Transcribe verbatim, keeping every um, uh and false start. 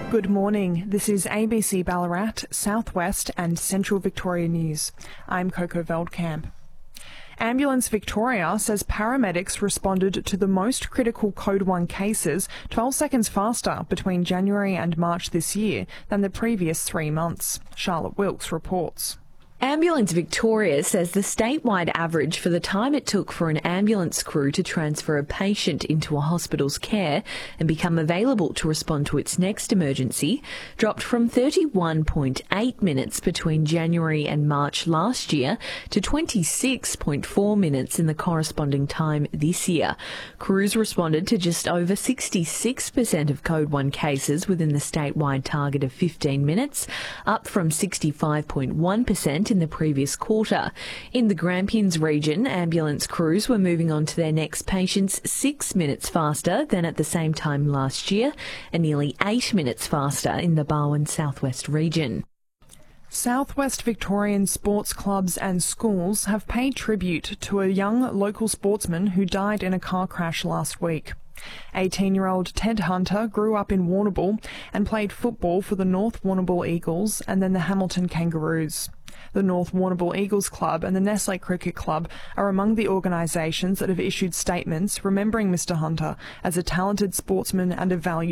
Good morning. This is A B C Ballarat, Southwest and Central Victoria News. I'm Coco Veldkamp. Ambulance Victoria says paramedics responded to the most critical Code one cases twelve seconds faster between January and March this year than the previous three months. Charlotte Wilkes reports. Ambulance Victoria says the statewide average for the time it took for an ambulance crew to transfer a patient into a hospital's care and become available to respond to its next emergency dropped from thirty-one point eight minutes between January and March last year to twenty-six point four minutes in the corresponding time this year. Crews responded to just over sixty-six percent of Code one cases within the statewide target of fifteen minutes, up from sixty-five point one percent in the previous quarter. In the Grampians region, ambulance crews were moving on to their next patients six minutes faster than at the same time last year, and nearly eight minutes faster in the Barwon Southwest region. Southwest Victorian sports clubs and schools have paid tribute to a young local sportsman who died in a car crash last week. eighteen-year-old Ted Hunter grew up in Warrnambool and played football for the North Warrnambool Eagles and then the Hamilton Kangaroos. The North Warrnambool Eagles Club and the Nestle Cricket Club are among the organisations that have issued statements remembering Mister Hunter as a talented sportsman and a valued